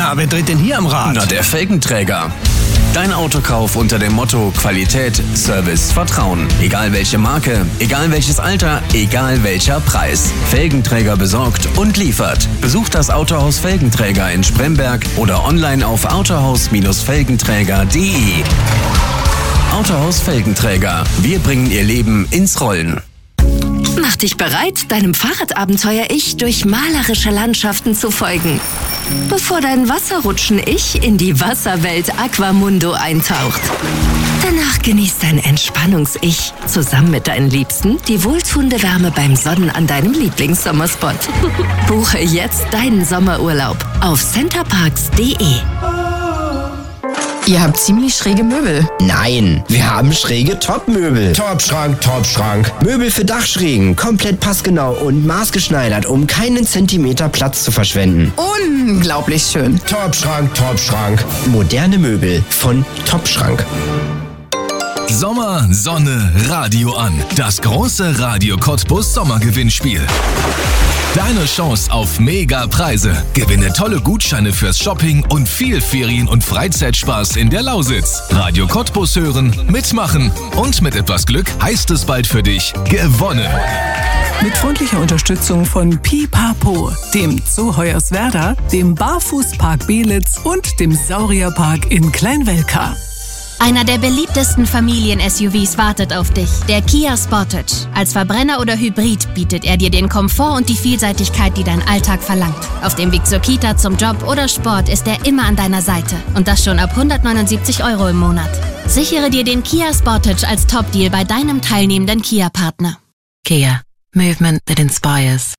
Na, wer dreht denn hier am Rad? Na, der Felgenträger. Dein Autokauf unter dem Motto Qualität, Service, Vertrauen. Egal welche Marke, egal welches Alter, egal welcher Preis. Felgenträger besorgt und liefert. Besucht das Autohaus Felgenträger in Spremberg oder online auf autohaus-felgenträger.de. Autohaus Felgenträger. Wir bringen Ihr Leben ins Rollen. Mach dich bereit, deinem Fahrradabenteuer-Ich durch malerische Landschaften zu folgen. Bevor dein Wasserrutschen-Ich in die Wasserwelt Aquamundo eintaucht. Danach genießt dein Entspannungs-Ich zusammen mit deinen Liebsten die wohltuende Wärme beim Sonnen an deinem Lieblingssommerspot. Buche jetzt deinen Sommerurlaub auf centerparks.de. Ihr habt ziemlich schräge Möbel. Nein, wir haben schräge Topmöbel. Topschrank, Topschrank. Möbel für Dachschrägen, komplett passgenau und maßgeschneidert, um keinen Zentimeter Platz zu verschwenden. Unglaublich schön. Topschrank, Topschrank. Moderne Möbel von Topschrank. Sommer, Sonne, Radio an. Das große Radio Cottbus Sommergewinnspiel. Deine Chance auf Mega-Preise. Gewinne tolle Gutscheine fürs Shopping und viel Ferien- und Freizeitspaß in der Lausitz. Radio Cottbus hören, mitmachen und mit etwas Glück heißt es bald für dich gewonnen. Mit freundlicher Unterstützung von Pipapo, dem Zoo Hoyerswerda, dem Barfußpark Belitz und dem Saurierpark in Kleinwelka. Einer der beliebtesten Familien-SUVs wartet auf dich, der Kia Sportage. Als Verbrenner oder Hybrid bietet er dir den Komfort und die Vielseitigkeit, die dein Alltag verlangt. Auf dem Weg zur Kita, zum Job oder Sport ist er immer an deiner Seite. Und das schon ab 179 € im Monat. Sichere dir den Kia Sportage als Top-Deal bei deinem teilnehmenden Kia-Partner. Kia. Movement that inspires.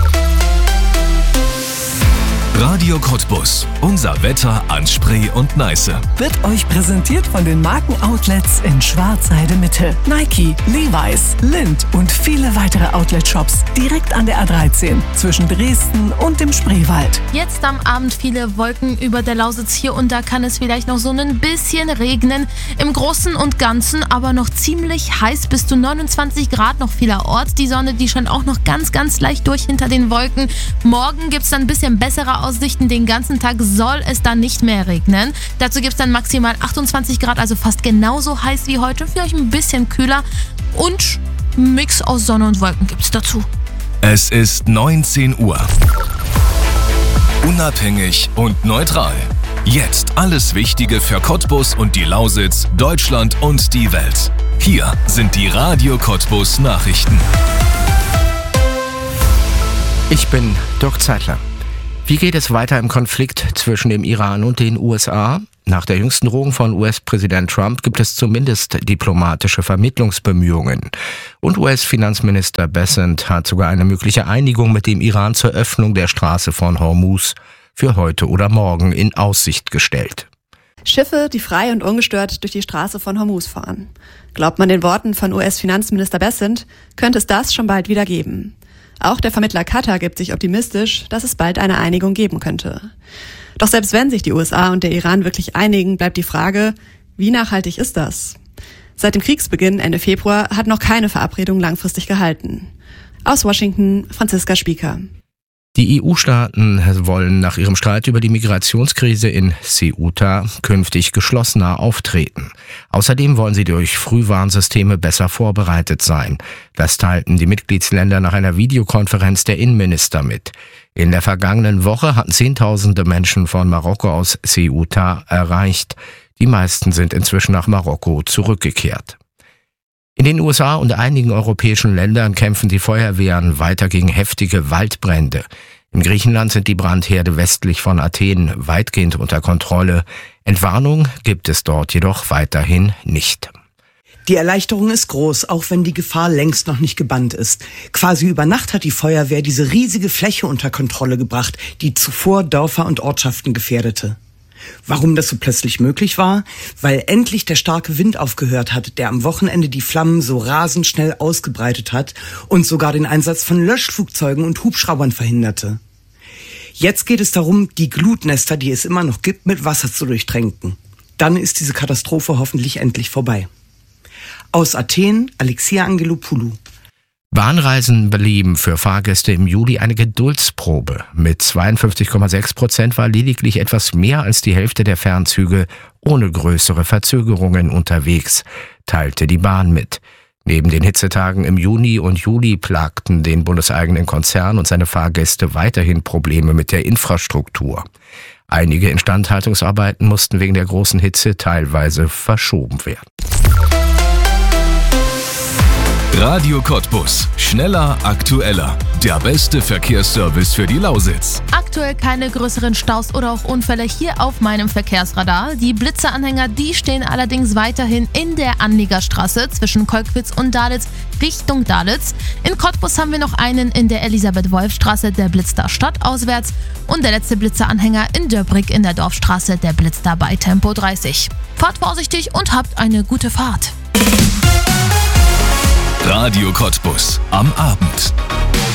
Radio Cottbus. Unser Wetter an Spree und Neiße. Wird euch präsentiert von den Markenoutlets in Schwarzheide Mitte. Nike, Levi's, Lindt und viele weitere Outlet-Shops direkt an der A13 zwischen Dresden und dem Spreewald. Jetzt am Abend viele Wolken über der Lausitz. Hier und da kann es vielleicht noch so ein bisschen regnen. Im Großen und Ganzen aber noch ziemlich heiß, bis zu 29 Grad noch vielerorts. Die Sonne, die scheint auch noch ganz, ganz leicht durch hinter den Wolken. Morgen gibt es dann ein bisschen bessere Aussichten. Den ganzen Tag soll es dann nicht mehr regnen. Dazu gibt es dann maximal 28 Grad, also fast genauso heiß wie heute. Vielleicht ein bisschen kühler. Und ein Mix aus Sonne und Wolken gibt es dazu. Es ist 19 Uhr. Unabhängig und neutral. Jetzt alles Wichtige für Cottbus und die Lausitz, Deutschland und die Welt. Hier sind die Radio Cottbus Nachrichten. Ich bin Dirk Zeitler. Wie geht es weiter im Konflikt zwischen dem Iran und den USA? Nach der jüngsten Drohung von US-Präsident Trump gibt es zumindest diplomatische Vermittlungsbemühungen. Und US-Finanzminister Bessent hat sogar eine mögliche Einigung mit dem Iran zur Öffnung der Straße von Hormuz für heute oder morgen in Aussicht gestellt. Schiffe, die frei und ungestört durch die Straße von Hormuz fahren. Glaubt man den Worten von US-Finanzminister Bessent, könnte es das schon bald wieder geben. Auch der Vermittler Katar gibt sich optimistisch, dass es bald eine Einigung geben könnte. Doch selbst wenn sich die USA und der Iran wirklich einigen, bleibt die Frage, wie nachhaltig ist das? Seit dem Kriegsbeginn Ende Februar hat noch keine Verabredung langfristig gehalten. Aus Washington, Franziska Spieker. Die EU-Staaten wollen nach ihrem Streit über die Migrationskrise in Ceuta künftig geschlossener auftreten. Außerdem wollen sie durch Frühwarnsysteme besser vorbereitet sein. Das teilten die Mitgliedsländer nach einer Videokonferenz der Innenminister mit. In der vergangenen Woche hatten Zehntausende Menschen von Marokko aus Ceuta erreicht. Die meisten sind inzwischen nach Marokko zurückgekehrt. In den USA und einigen europäischen Ländern kämpfen die Feuerwehren weiter gegen heftige Waldbrände. In Griechenland sind die Brandherde westlich von Athen weitgehend unter Kontrolle. Entwarnung gibt es dort jedoch weiterhin nicht. Die Erleichterung ist groß, auch wenn die Gefahr längst noch nicht gebannt ist. Quasi über Nacht hat die Feuerwehr diese riesige Fläche unter Kontrolle gebracht, die zuvor Dörfer und Ortschaften gefährdete. Warum das so plötzlich möglich war? Weil endlich der starke Wind aufgehört hat, der am Wochenende die Flammen so rasend schnell ausgebreitet hat und sogar den Einsatz von Löschflugzeugen und Hubschraubern verhinderte. Jetzt geht es darum, die Glutnester, die es immer noch gibt, mit Wasser zu durchtränken. Dann ist diese Katastrophe hoffentlich endlich vorbei. Aus Athen, Alexia Angelopoulou. Bahnreisen blieben für Fahrgäste im Juli eine Geduldsprobe. Mit 52,6% war lediglich etwas mehr als die Hälfte der Fernzüge ohne größere Verzögerungen unterwegs, teilte die Bahn mit. Neben den Hitzetagen im Juni und Juli plagten den bundeseigenen Konzern und seine Fahrgäste weiterhin Probleme mit der Infrastruktur. Einige Instandhaltungsarbeiten mussten wegen der großen Hitze teilweise verschoben werden. Radio Cottbus. Schneller, aktueller. Der beste Verkehrsservice für die Lausitz. Aktuell keine größeren Staus oder auch Unfälle hier auf meinem Verkehrsradar. Die Blitzeranhänger, die stehen allerdings weiterhin in der Anliegerstraße zwischen Kolkwitz und Dalitz Richtung Dalitz. In Cottbus haben wir noch einen in der Elisabeth-Wolf-Straße, der blitzt da stadtauswärts. Und der letzte Blitzeranhänger in Döbrick in der Dorfstraße, der blitzt da bei Tempo 30. Fahrt vorsichtig und habt eine gute Fahrt. Radio Cottbus am Abend.